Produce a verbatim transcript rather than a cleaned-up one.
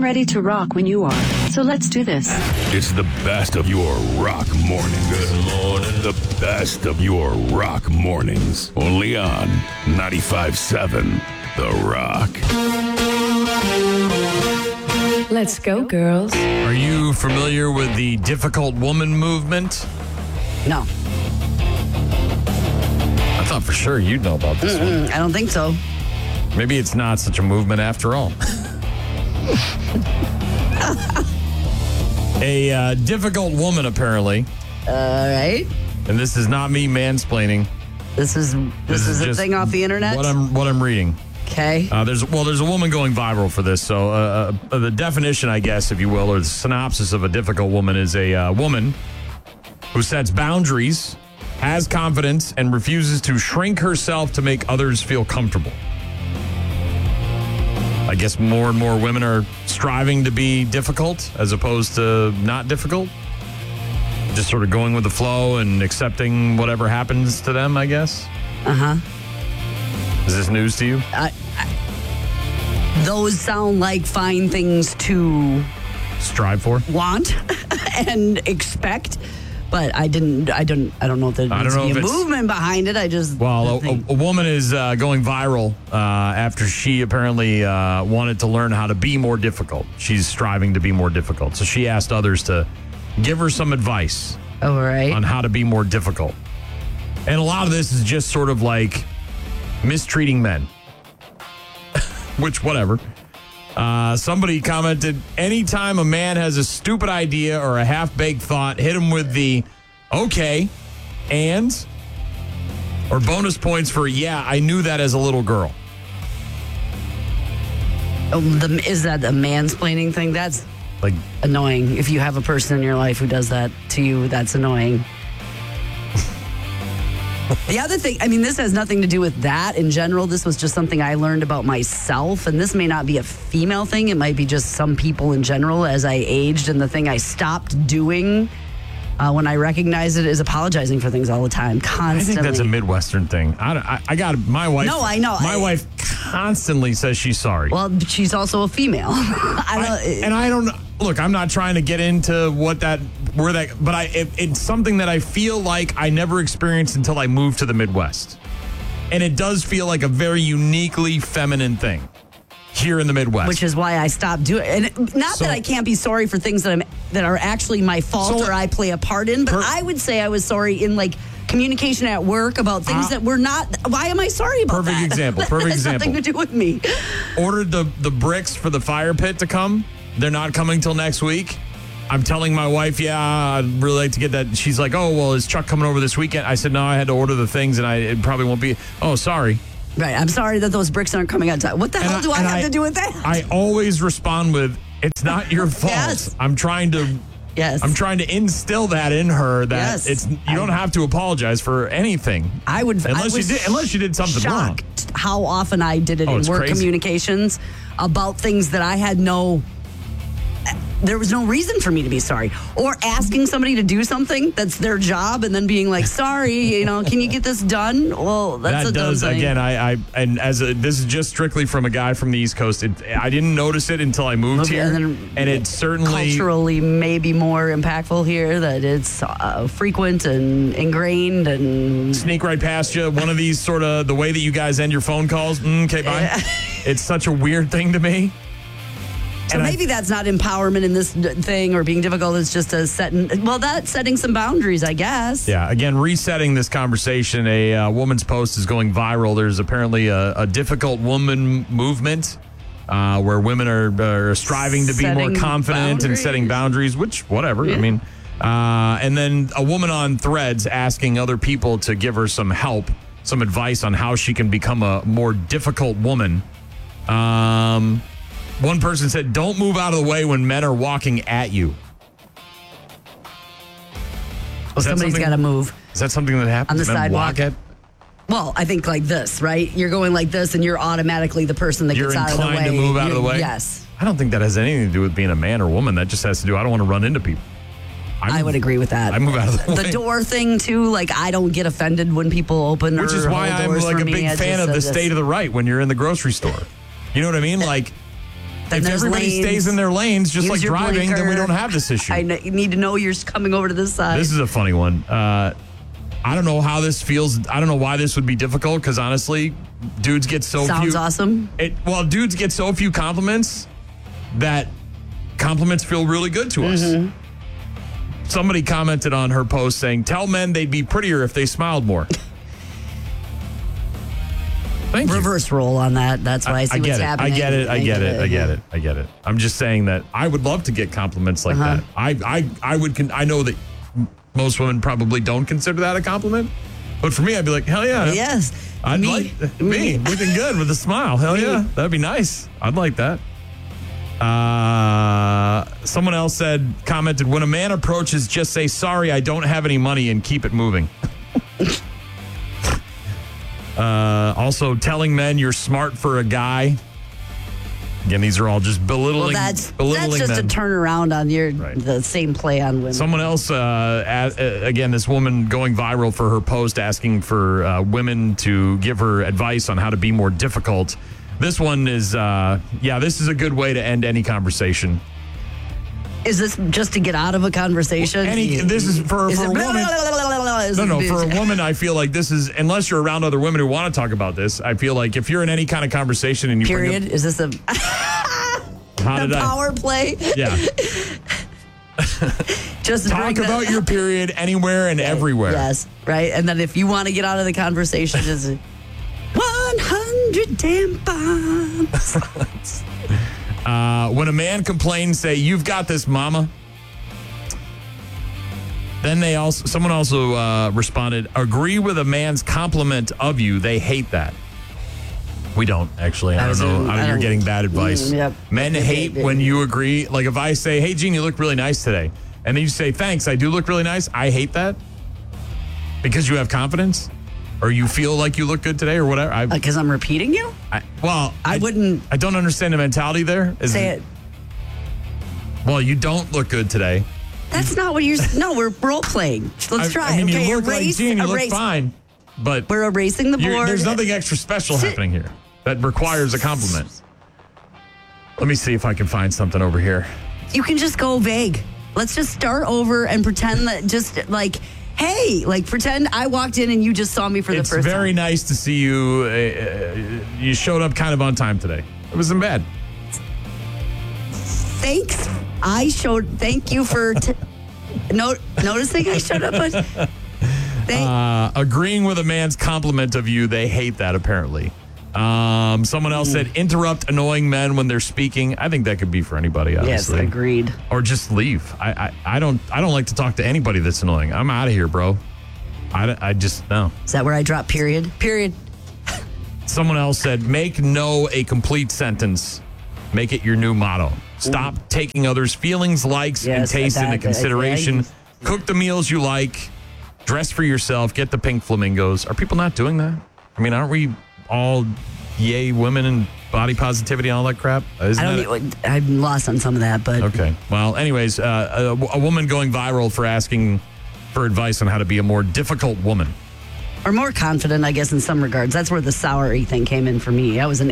I'm ready to rock when you are. So let's do this. It's the best of your rock mornings. Good morning. The best of your rock mornings. Only on ninety-five point seven The Rock. Let's go, girls. Are you familiar with the difficult woman movement? No. I thought for sure you'd know about this Mm-mm, one. I don't think so. Maybe it's not such a movement after all. A uh, difficult woman, apparently. All right. And this is not me mansplaining. This is this, This is, is a just thing off the internet. What I'm what I'm reading. Okay. Uh, there's well, there's a woman going viral for this. So uh, uh, the definition, I guess, if you will, or the synopsis of a difficult woman is a uh, woman who sets boundaries, has confidence, and refuses to shrink herself to make others feel comfortable. I guess more and more women are striving to be difficult as opposed to not difficult. Just sort of going with the flow and accepting whatever happens to them, I guess. Uh huh. Is this news to you? I, I, those sound like fine things to Strive for? want and expect, but I didn't. I don't. I don't know if there I needs don't to know be a if it's- movement behind it. I just Well, I a, think- a, a woman is uh, going viral uh, after she apparently uh, wanted to learn how to be more difficult. She's striving to be more difficult. So she asked others to give her some advice all right. on how to be more difficult. And a lot of this is just sort of like mistreating men, which, whatever. Uh, somebody commented, anytime a man has a stupid idea or a half-baked thought, hit him with the, okay, and, or bonus points for, yeah, I knew that as a little girl. Oh, the, is that a mansplaining thing? That's Like, annoying. If you have a person in your life who does that to you, that's annoying. The other thing, I mean, this has nothing to do with that in general. This was just something I learned about myself. And this may not be a female thing. It might be just some people in general as I aged. And the thing I stopped doing uh, when I recognized it is apologizing for things all the time, I constantly. think that's a Midwestern thing. I, don't- I, I got my wife. No, I know. My I- wife constantly says she's sorry. Well, she's also a female. I I, don't, and I don't look. I'm not trying to get into what that where that, but I it, it's something that I feel like I never experienced until I moved to the Midwest, and it does feel like a very uniquely feminine thing here in the Midwest. which is why I stopped doing it. And not So- that I can't be sorry for things that I'm that are actually my fault So- or I play a part in, but Per- I would say I was sorry in like communication at work about things Uh, that were not. Why am I sorry about Perfect that? example, perfect That has nothing example. to do with me. ordered the the bricks for the fire pit to come. They're not coming till next week. I'm telling my wife, yeah, I'd really like to get that. She's like, oh, well, is Chuck coming over this weekend? I said, no, I had to order the things, and I it probably won't be. Oh, sorry. Right. I'm sorry that those bricks aren't coming on time. What the And hell I- do I and have I- to do with that? I always respond with, it's not your fault. Yes. I'm trying to yes. I'm trying to instill that in her that Yes. it's you I- don't have to apologize for anything. I would unless I you was did unless you did something wrong. shocked how often I did it Oh, in it's work crazy. communications about things that I had no. There was no reason for me to be sorry, or asking somebody to do something that's their job, and then being like, "Sorry, you know, can you get this done?" Well, that's That a dumb does thing. again. I, I and as a, this is just strictly from a guy from the East Coast. It, I didn't notice it until I moved Okay, here, and and, then it certainly culturally maybe more impactful here that it's uh, frequent and ingrained and sneak right past you. One of these sort of the way that you guys end your phone calls. Mm, okay, bye. It's such a weird thing to me. so And I- maybe that's not empowerment in this d- thing or being difficult. It's just a setting. Well, that's setting some boundaries, I guess. Yeah, again, resetting this conversation, a uh, woman's post is going viral. There's apparently a, a difficult woman movement uh, where women are, are striving to be more Setting confident and setting boundaries, which, whatever. I mean, uh, and then a woman on Threads asking other people to give her some help, some advice on how she can become a more difficult woman. Um, one person said, don't move out of the way when men are walking at you. Well, Is that somebody's something- got to move. Is that something that happens? On the Men sidewalk. walk at- Well, I think like this, right? You're going like this, and you're automatically the person that You're gets out of the way. inclined to move out of the You're- way? Yes, I don't think that has anything to do with being a man or woman. That just has to do, I don't want to run into people. I move- would agree with that. I move out of the way. The door thing too, like I don't get offended when people open. Which is or why hold I'm doors like for a me. big I fan just- of I the just- state of the right when you're in the grocery store. You know what I mean? Like, Then if there's everybody lanes. stays in their lanes, just Use like your driving, then we blinker. don't have this issue. I know, you need to know you're coming over to this side. This is a funny one. Uh, I don't know how this feels. I don't know why this would be difficult because honestly, dudes get so Sounds few. awesome. It, well, dudes get so few compliments that compliments feel really good to us. Mm-hmm. Somebody commented on her post saying, "Tell men they'd be prettier if they smiled more." Thank you. Reverse roll on that. That's why I see I what's get it. happening. I get it. I get it. I get it. I get it. I'm just saying that I would love to get compliments like Uh-huh. that. I, I, I would. Con- I know that m- most women probably don't consider that a compliment, but for me, I'd be like, hell yeah, Yes. I'd Me. like me looking good with a smile. Hell yeah, that'd be nice. I'd like that. Uh, someone else said, commented, when a man approaches, just say, sorry, I don't have any money and keep it moving. uh, also, telling men you're smart for a guy. Again, these are all just belittling. Well, that's belittling that's just men. a turnaround on your Right. the same play on women. Someone else, uh, a- uh, again, this woman going viral for her post asking for uh, women to give her advice on how to be more difficult. This one is, uh, yeah, this is a good way to end any conversation. Is this just to get out of a conversation? Any, this is for, Is for it a woman. Is No, it- no, for a woman, I feel like this is, unless you're around other women who want to talk about this, I feel like if you're in any kind of conversation and you Period. bring Is this a, up, how a did I? power play? Yeah. Just Talk bring the- about your period anywhere and everywhere. Yes, right. And then if you want to get out of the conversation, is one hundred tampons. Uh, when a man complains, say, you've got this, mama. Then they also, someone also uh, responded, agree with a man's compliment of you. They hate that. We don't, actually. I I don't was know. in- I I you're don't- getting bad advice. Mm, yep. Men hate when you agree. Like if I say, hey, Gene, you look really nice today. And then you say, thanks, I do look really nice. I hate that because you have confidence or you feel like you look good today or whatever. I, Because I'm repeating you? I well, I wouldn't- I don't understand the mentality there. Is Say it. Well, you don't look good today. That's not what you're. No, we're role playing. Let's I, try. I mean, okay, you look like erase, Gene. You look erase. fine, but We're erasing the you're- board. there's nothing extra special Sit- happening here that requires a compliment. Let me see if I can find something over here. You can just go vague. Let's just start over and pretend that just like, hey, like pretend I walked in and you just saw me for It's the first very time. nice to see you. Uh, uh, you showed up kind of on time today. It wasn't bad. Thanks. I showed. Thank you for t- no, noticing I showed up. On, thank, Uh, agreeing with a man's compliment of you, they hate that apparently. Um, someone else said, interrupt annoying men when they're speaking. I think that could be for anybody, yes, honestly. agreed. Or just leave. I, I, I don't I don't like to talk to anybody that's annoying. I'm out of here, bro. I, I just, no. Is that where I drop period? Period. Someone else said, make no a complete sentence. Make it your new motto. Stop taking others' feelings, likes, and Yes, tastes that- into that- consideration. yeah, Cook the meals you like. Dress for yourself. Get the pink flamingos. Are people not doing that? I mean, aren't we all yay women and body positivity and all that crap? Isn't I don't. that Even, I'm lost on some of that, but Okay. Well, anyways, uh, a, a woman going viral for asking for advice on how to be a more difficult woman. or more confident, I guess, in some regards. That's where the soury thing came in for me. I was an